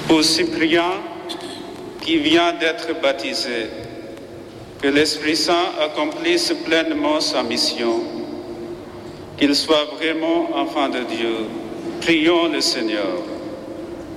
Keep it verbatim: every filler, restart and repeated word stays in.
Pour Cyprien, qui vient d'être baptisé, que l'Esprit Saint accomplisse pleinement sa mission, qu'il soit vraiment enfant de Dieu. Prions le Seigneur.